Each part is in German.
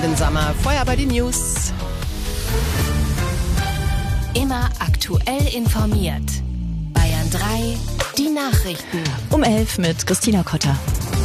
den Sommer. Vorher aber die News. Immer aktuell informiert. Bayern 3, die Nachrichten. Um 11 mit Christina Kotter.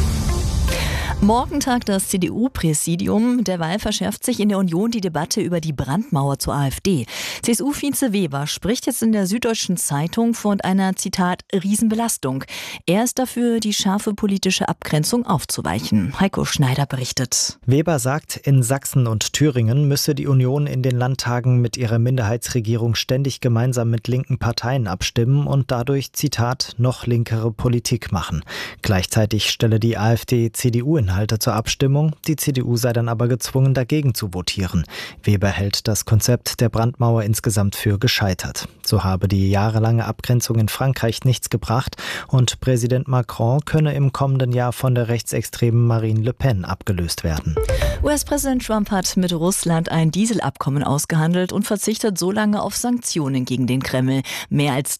Morgen tagt das CDU-Präsidium. Derweil verschärft sich in der Union die Debatte über die Brandmauer zur AfD. CSU-Vize Weber spricht jetzt in der Süddeutschen Zeitung von einer, Zitat, Riesenbelastung. Er ist dafür, die scharfe politische Abgrenzung aufzuweichen. Heiko Schneider berichtet. Weber sagt, in Sachsen und Thüringen müsse die Union in den Landtagen mit ihrer Minderheitsregierung ständig gemeinsam mit linken Parteien abstimmen und dadurch, Zitat, noch linkere Politik machen. Gleichzeitig stelle die AfD CDU-Inhalte zur Abstimmung. Die CDU sei dann aber gezwungen, dagegen zu votieren. Weber hält das Konzept der Brandmauer insgesamt für gescheitert. So habe die jahrelange Abgrenzung in Frankreich nichts gebracht und Präsident Macron könne im kommenden Jahr von der rechtsextremen Marine Le Pen abgelöst werden. US-Präsident Trump hat mit Russland ein Dieselabkommen ausgehandelt und verzichtet so lange auf Sanktionen gegen den Kreml. Mehr als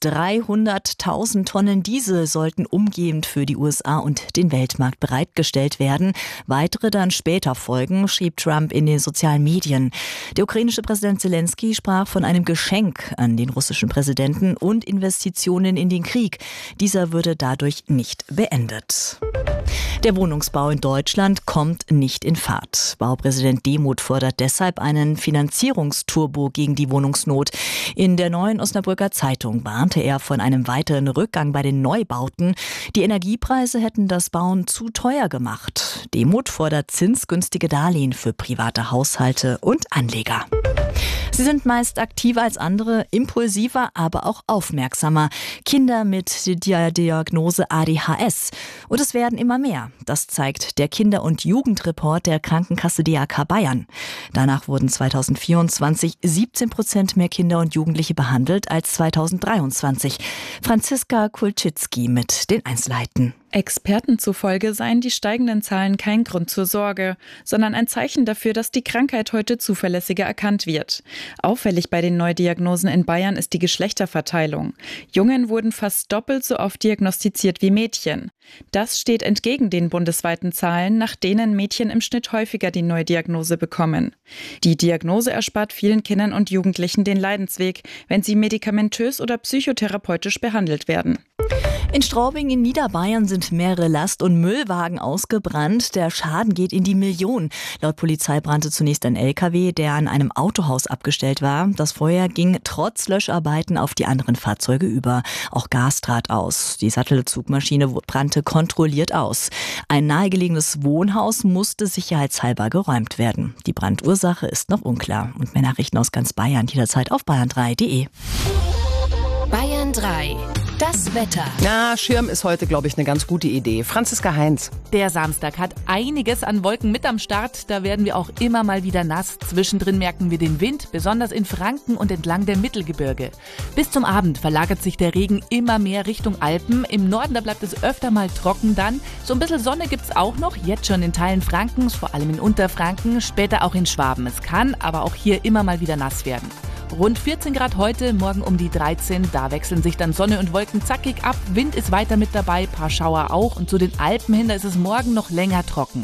300.000 Tonnen Diesel sollten umgehend für die USA und den Weltmarkt bereitgestellt werden. Weitere dann später folgen, schrieb Trump in den sozialen Medien. Der ukrainische Präsident Zelensky sprach von einem Geschenk an den russischen Präsidenten und Investitionen in den Krieg. Dieser würde dadurch nicht beendet. Der Wohnungsbau in Deutschland kommt nicht in Fahrt. Baupräsident Demuth fordert deshalb einen Finanzierungsturbo gegen die Wohnungsnot. In der Neuen Osnabrücker Zeitung warnte er von einem weiteren Rückgang bei den Neubauten. Die Energiepreise hätten das Bauen zu teuer gemacht. Demuth fordert zinsgünstige Darlehen für private Haushalte und Anleger. Sie sind meist aktiver als andere, impulsiver, aber auch aufmerksamer. Kinder mit der Diagnose ADHS. Und es werden immer mehr. Das zeigt der Kinder- und Jugendreport der Krankenkasse DAK Bayern. Danach wurden 2024 17% mehr Kinder und Jugendliche behandelt als 2023. Franziska Kulczycki mit den Einzelheiten. Experten zufolge seien die steigenden Zahlen kein Grund zur Sorge, sondern ein Zeichen dafür, dass die Krankheit heute zuverlässiger erkannt wird. Auffällig bei den Neudiagnosen in Bayern ist die Geschlechterverteilung. Jungen wurden fast doppelt so oft diagnostiziert wie Mädchen. Das steht entgegen den bundesweiten Zahlen, nach denen Mädchen im Schnitt häufiger die Neudiagnose bekommen. Die Diagnose erspart vielen Kindern und Jugendlichen den Leidensweg, wenn sie medikamentös oder psychotherapeutisch behandelt werden. In Straubing in Niederbayern sind mehrere Last- und Müllwagen ausgebrannt. Der Schaden geht in die Millionen. Laut Polizei brannte zunächst ein LKW, der an einem Autohaus abgestellt war. Das Feuer ging trotz Löscharbeiten auf die anderen Fahrzeuge über. Auch Gas trat aus. Die Sattelzugmaschine brannte kontrolliert aus. Ein nahegelegenes Wohnhaus musste sicherheitshalber geräumt werden. Die Brandursache ist noch unklar. Und mehr Nachrichten aus ganz Bayern jederzeit auf bayern3.de. Bayern 3. Das Wetter. Na, Schirm ist heute, glaube ich, eine ganz gute Idee. Franziska Heinz. Der Samstag hat einiges an Wolken mit am Start. Da werden wir auch immer mal wieder nass. Zwischendrin merken wir den Wind, besonders in Franken und entlang der Mittelgebirge. Bis zum Abend verlagert sich der Regen immer mehr Richtung Alpen. Im Norden, da bleibt es öfter mal trocken dann. So ein bisschen Sonne gibt's auch noch, jetzt schon in Teilen Frankens, vor allem in Unterfranken, später auch in Schwaben. Es kann aber auch hier immer mal wieder nass werden. Rund 14 Grad heute, morgen um die 13. Da wechseln sich dann Sonne und Wolken zackig ab. Wind ist weiter mit dabei, paar Schauer auch. Und zu den Alpen hin, da ist es morgen noch länger trocken.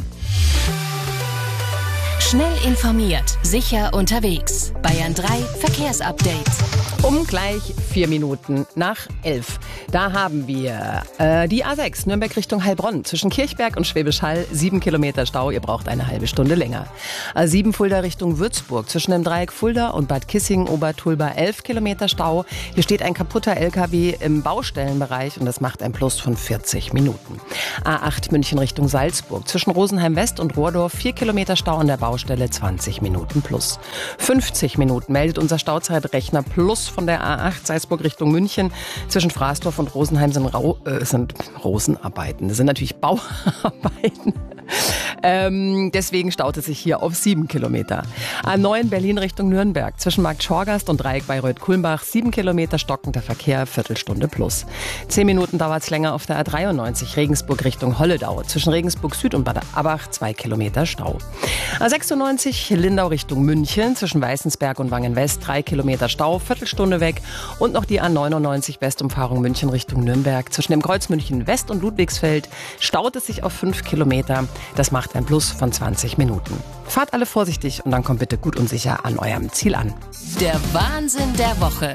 Schnell informiert, sicher unterwegs. Bayern 3 Verkehrsupdate. Um gleich 4 Minuten nach 11. Da haben wir die A6 Nürnberg Richtung Heilbronn. Zwischen Kirchberg und Schwäbisch Hall 7 Kilometer Stau. Ihr braucht eine halbe Stunde länger. A7 Fulda Richtung Würzburg. Zwischen dem Dreieck Fulda und Bad Kissingen-Obertulba 11 Kilometer Stau. Hier steht ein kaputter LKW im Baustellenbereich und das macht ein Plus von 40 Minuten. A8 München Richtung Salzburg. Zwischen Rosenheim West und Rohrdorf 4 Kilometer Stau an der Baustelle, 20 Minuten plus. 50 Minuten meldet unser Stauzeitrechner plus von der A8 Salzburg Richtung München. Zwischen Fraßdorf und Rosenheim sind Rosenarbeiten. Das sind natürlich Bauarbeiten. Deswegen staut es sich hier auf 7 Kilometer. A9 Berlin Richtung Nürnberg. Zwischen Markt Schorgast und Dreieck Bayreuth-Kulmbach 7 Kilometer stockender Verkehr, Viertelstunde plus. 10 Minuten dauert es länger auf der A93 Regensburg Richtung Holledau. Zwischen Regensburg Süd und Bad Abach 2 Kilometer Stau. A96 Lindau Richtung München. Zwischen Weißensberg und Wangen West 3 Kilometer Stau, Viertelstunde weg. Und noch die A99 Westumfahrung München Richtung Nürnberg. Zwischen dem Kreuz München West und Ludwigsfeld staut es sich auf 5 Kilometer. Das macht macht ein Plus von 20 Minuten. Fahrt alle vorsichtig und dann kommt bitte gut und sicher an eurem Ziel an. Der Wahnsinn der Woche.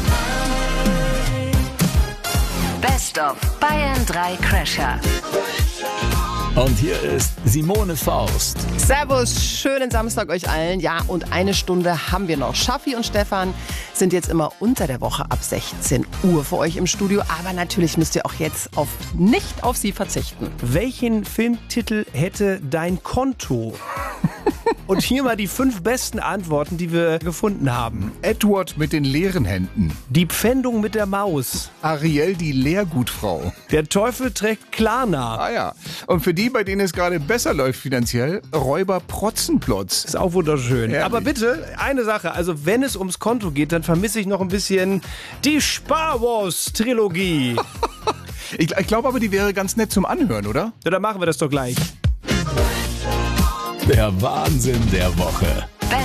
Best of Bayern 3 Crasher. Und hier ist Simone Faust. Servus, schönen Samstag euch allen. Ja, und eine Stunde haben wir noch. Schaffi und Stefan sind jetzt immer unter der Woche ab 16 Uhr für euch im Studio. Aber natürlich müsst ihr auch jetzt nicht auf sie verzichten. Welchen Filmtitel hätte dein Konto? Und hier mal die 5 besten Antworten, die wir gefunden haben. Edward mit den leeren Händen. Die Pfändung mit der Maus. Ariel, die Leergutfrau. Der Teufel trägt Klarna. Ah ja. Und für die, bei denen es gerade besser läuft finanziell, Räuber Protzenplotz. Ist auch wunderschön. Ehrlich. Aber bitte, eine Sache. Also wenn es ums Konto geht, dann vermisse ich noch ein bisschen die Star Wars Trilogie. Ich glaube aber, die wäre ganz nett zum Anhören, oder? Ja, dann machen wir das doch gleich. Der Wahnsinn der Woche.